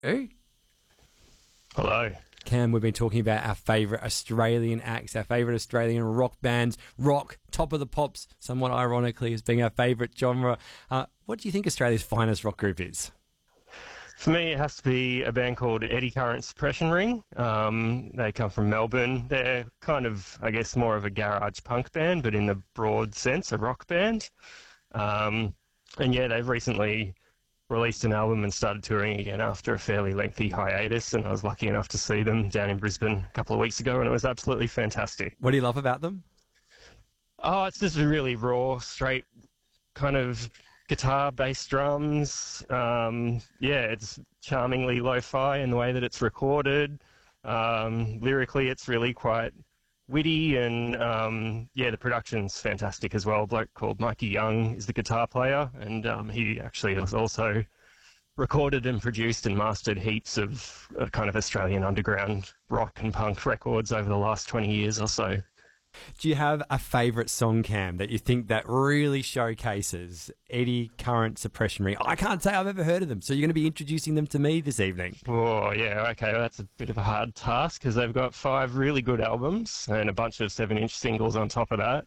Hello. Cam, we've been talking about our favourite Australian acts, our favourite Australian rock bands. Rock, top of the pops, somewhat ironically, as being our favourite genre. What do you think Australia's finest rock group is? For me, it has to be a band called Eddie Current Suppression Ring. They come from Melbourne. They're kind of, I guess, more of a garage punk band, but in the broad sense, a rock band. And yeah, they've recently released an album and started touring again after a fairly lengthy hiatus, and I was lucky enough to see them down in Brisbane a couple of weeks ago, and it was absolutely fantastic. What do you love about them? Oh, it's just a really raw, straight kind of guitar, bass, drums. It's charmingly lo-fi in the way that it's recorded. Lyrically, it's really quite witty, and the production's fantastic as well. A bloke called Mikey Young is the guitar player, and he actually has also recorded and produced and mastered heaps of kind of Australian underground rock and punk records over the last 20 years or so. Do you have a favourite song, Cam, that you think that really showcases Eddie Current Suppression Ring? I can't say I've ever heard of them, so you're going to be introducing them to me this evening. Oh, yeah, okay, well, that's a bit of a hard task because they've got 5 really good albums and a bunch of 7-inch singles on top of that.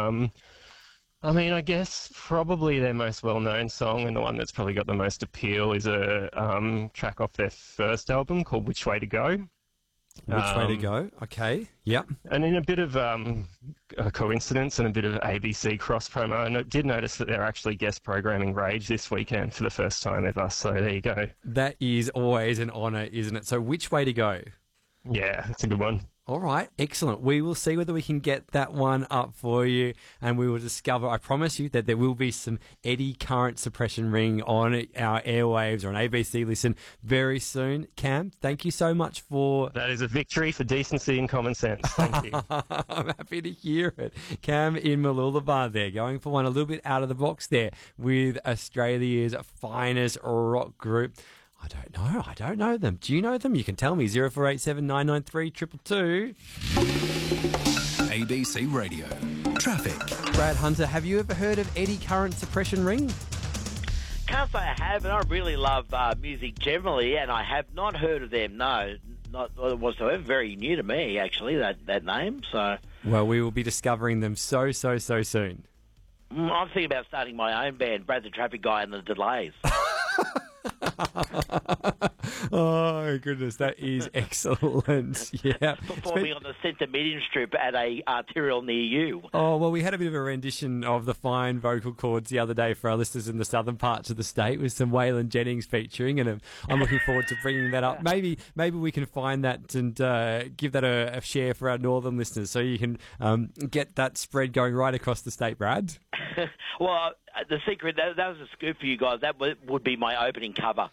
I guess probably their most well-known song and the one that's probably got the most appeal is a track off their first album called Which Way to Go. Which Way to Go? Okay, yep. And in a bit of a coincidence and a bit of ABC cross promo, I did notice that they're actually guest programming Rage this weekend for the first time ever, so there you go. That is always an honour, isn't it? So Which Way to Go? Yeah, that's a good one. All right, excellent. We will see whether we can get that one up for you, and we will discover, I promise you, that there will be some Eddie Current Suppression Ring on our airwaves or on ABC Listen very soon. Cam, thank you so much for... That is a victory for decency and common sense. Thank you. I'm happy to hear it. Cam in Mooloolaba there, going for one a little bit out of the box there with Australia's finest rock group. I don't know them. Do you know them? You can tell me. 0487 993 222. ABC Radio. Traffic. Brad Hunter, have you ever heard of Eddie Current Suppression Ring? Can't say I have, and I really love music generally, and I have not heard of them, no. Not whatsoever. Very new to me, actually, that name. So, well, we will be discovering them so soon. I'm thinking about starting my own band, Brad the Traffic Guy and the Delays. Oh, goodness, that is excellent. Yeah. Performing on the Centre Median Strip at a arterial near you. Oh, well, we had a bit of a rendition of the fine vocal cords the other day for our listeners in the southern parts of the state with some Waylon Jennings featuring, and I'm looking forward to bringing that up. Maybe we can find that and give that a share for our northern listeners so you can get that spread going right across the state, Brad. Well, the secret, that was a scoop for you guys. That would be my opening cover.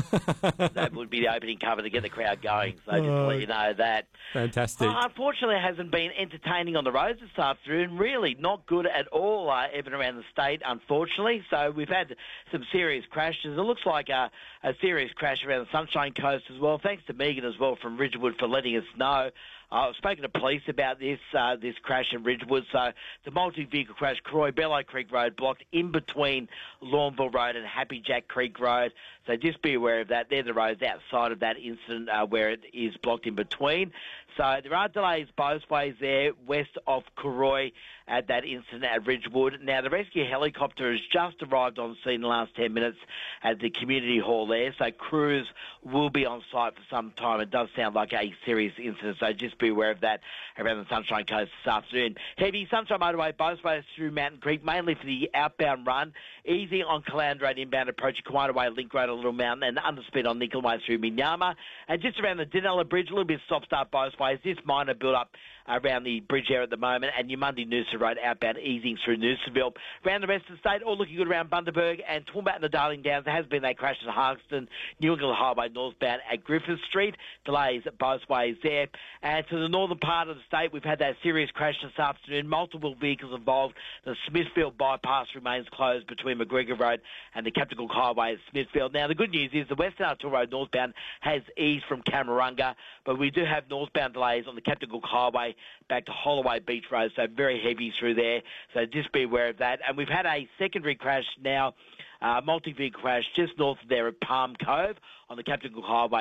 That would be the opening cover to get the crowd going. So just to let you know that. Fantastic. Unfortunately, it hasn't been entertaining on the roads this afternoon. Really not good at all, even around the state, unfortunately. So we've had some serious crashes. It looks like a serious crash around the Sunshine Coast as well. Thanks to Megan as well from Ridgewood for letting us know. I've spoken to police about this crash in Ridgewood. So the multi-vehicle crash, Bellow Creek Road, blocked in between Lawnville Road and Happy Jack Creek Road. So just be aware of that. They're the roads outside of that incident where it is blocked in between. So there are delays both ways there, west of Cooroy at that incident at Ridgewood. Now, the rescue helicopter has just arrived on scene in the last 10 minutes at the community hall there. So crews will be on site for some time. It does sound like a serious incident, so just be aware of that around the Sunshine Coast this afternoon. Heavy Sunshine Motorway both ways through Mountain Creek, mainly for the outbound run. Easy on Calandra Road inbound approach Kiwana Way, Link Road, Little Mountain, and underspeed on Nickel Way through Minyama. And just around the Dinella Bridge, a little bit of stop-start both ways. This minor build-up around the bridge area at the moment, and your Monday Noosa Road outbound easing through Noosaville. Around the rest of the state, all looking good around Bundaberg and Toowoomba and the Darling Downs. There has been that crash at Harkston, New England Highway northbound at Griffith Street. Delays both ways there. And to the northern part of the state, we've had that serious crash this afternoon. Multiple vehicles involved. The Smithfield bypass remains closed between McGregor Road and the Captain Cook Highway at Smithfield. Now, the good news is the Western Artois Road northbound has eased from Camarunga, but we do have northbound delays on the Captain Cook Highway back to Holloway Beach Road, so very heavy through there. So just be aware of that. And we've had a secondary crash now, multi-vehicle crash just north of there at Palm Cove on the Captain Cook Highway.